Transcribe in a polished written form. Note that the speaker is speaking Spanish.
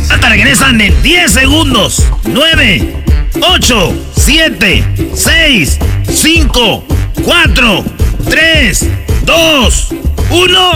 Hasta regresan en 10 segundos. 9, 8, 7, 6, 5, 4, 3, 2, 1.